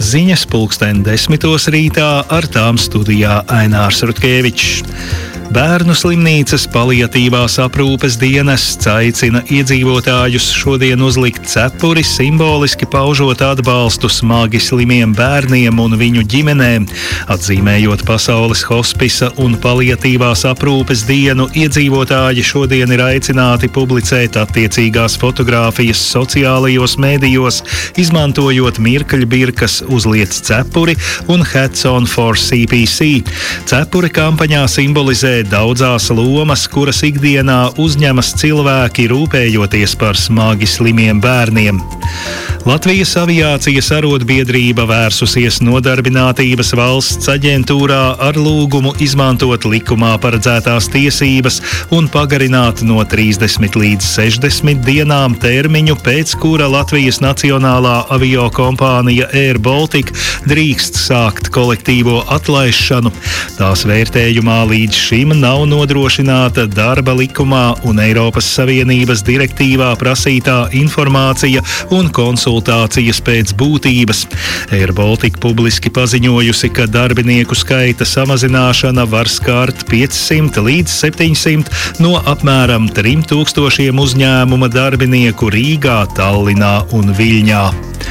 ziņas 10:10 rītā, ar tām studijā Ainārs Rutkevičs. Bērnu slimnīcas paliatīvās aprūpes dienests aicina iedzīvotājus šodien uzlikt cepuri, simboliski paužot atbalstu smagi slimiem bērniem un viņu ģimenēm. Atzīmējot Pasaules hospisa un paliatīvās aprūpes dienu, iedzīvotāji šodien ir aicināti publicēt attiecīgās fotogrāfijas sociālajos mēdījos, izmantojot mirkļbirkas Uzliec cepuri un Hats on for CPC. Cepuri kampaņā simbolizē daudzās lomas, kuras ikdienā uzņemas cilvēki, rūpējoties par smagi slimiem bērniem. Latvijas aviācijas arotbiedrība vērsusies Nodarbinātības valsts aģentūrā ar lūgumu izmantot likumā paredzētās tiesības un pagarināt no 30 līdz 60 dienām termiņu, pēc kura Latvijas nacionālā aviokompānija Air Baltica drīkst sākt kolektīvo atlaišanu. Tās vērtējumā līdz šim nav nodrošināta darba likumā un Eiropas Savienības direktīvā prasītā informācija un konsultācijas pēc būtības. Air Baltica publiski paziņojusi, ka darbinieku skaita samazināšana var skart 500 līdz 700 no apmēram 3000 uzņēmuma darbinieku Rīgā, Tallinā un Viļņā.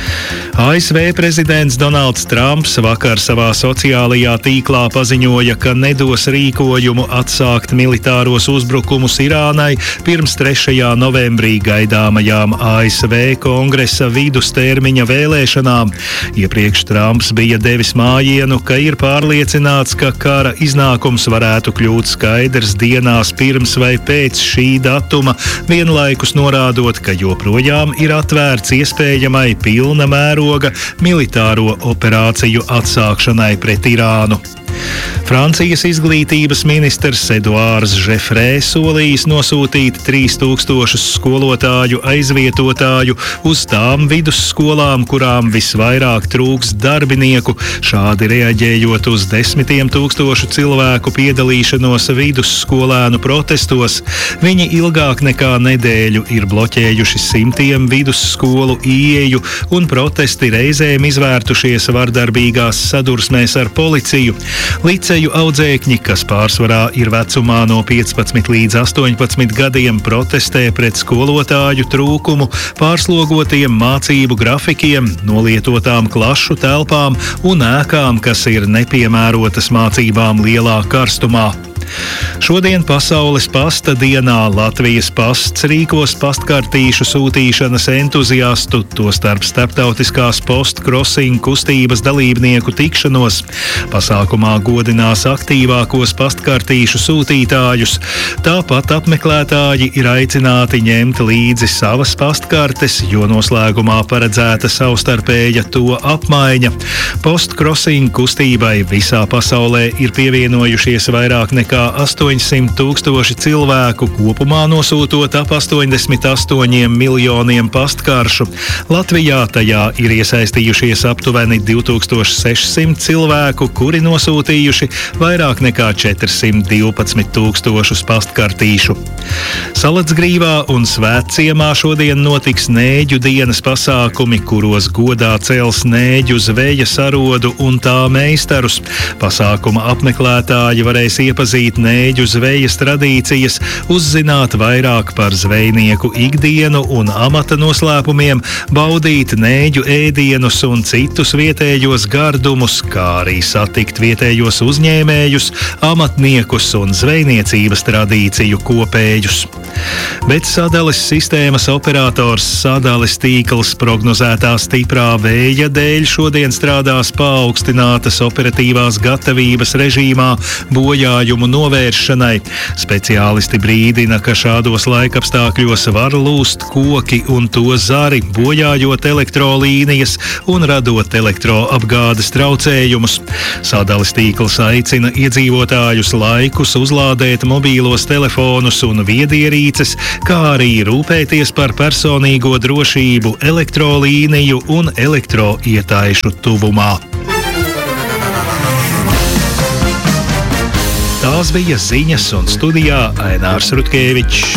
ASV prezidents Donalds Trumps vakar savā sociālajā tīklā paziņoja, ka nedos rīkojumu atsākt militāros uzbrukumus Irānai pirms 3. novembrī gaidāmajām ASV kongresa vidustermiņa vēlēšanām. Iepriekš Trumps bija devis mājienu, ka ir pārliecināts, ka kara iznākums varētu kļūt skaidrs dienās pirms vai pēc šī datuma, vienlaikus norādot, ka joprojām ir atvērts iespējamai pilna mēroga militāro operāciju atsākšanai pret Irānu. Francijas izglītības ministrs Eduards Žefrē solījis nosūtīt 3000 skolotāju aizvietotāju uz tām vidusskolām, kurām visvairāk trūks darbinieku, šādi reaģējot uz 10 000 cilvēku piedalīšanos vidusskolēnu protestos. Viņi ilgāk nekā nedēļu ir bloķējuši 100 vidusskolu ieeju, un protesti reizēm izvērtušies vardarbīgās sadursmēs ar policiju. Liceju audzēkņi, kas pārsvarā ir vecumā no 15 līdz 18 gadiem, protestē pret skolotāju trūkumu, pārslogotiem mācību grafikiem, nolietotām klašu telpām un ēkām, kas ir nepiemērotas mācībām lielā karstumā. Šodien Pasaules pasta dienā Latvijas pasts rīkos pastkartīšu sūtīšanas entuziastu, tostarp starptautiskās post-crossing kustības dalībnieku tikšanos. Pasākumā godinās aktīvākos pastkartīšu sūtītājus. Tāpat apmeklētāji ir aicināti ņemt līdzi savas pastkartes, jo noslēgumā paredzēta savstarpēja to apmaiņa. Post-crossing kustībai visā pasaulē ir pievienojušies vairāk nekā 800 000 cilvēku, kopumā nosūtot ap 88 miljoniem pastkaršu. Latvijā tajā ir iesaistījušies aptuveni 2600 cilvēku, kuri nosūtījuši vairāk nekā 412 000 pastkartīšu. Salacgrīvā un Svētciemā šodien notiks nēģu dienas pasākumi, kuros godā cels nēģu zveja sarodu un tā meistarus. Pasākuma apmeklētāji varēs iepazīt nēģu zvejas tradīcijas, uzzināt vairāk par zvejnieku ikdienu un amata noslēpumiem, baudīt nēģu ēdienus un citus vietējos gardumus, kā arī satikt vietējos uzņēmējus, amatniekus un zvejniecības tradīciju kopējus. Bet sadales sistēmas operators Sadales tīkls prognozētā stiprā vēja dēļ šodien strādās paaugstinātas operatīvās gatavības režīmā bojājumu novēršanai. Speciālisti brīdina, ka šādos laikapstākļos var lūst koki un to zari, bojājot elektrolīnijas un radot elektroapgādes traucējumus. Sadales tīkls aicina iedzīvotājus laikus uzlādēt mobīlos telefonus un viedierīces, kā arī rūpēties par personīgo drošību elektrolīniju un elektroietaišu tuvumā. Tās bija ziņas, un studijā Ainārs Rutkevičs.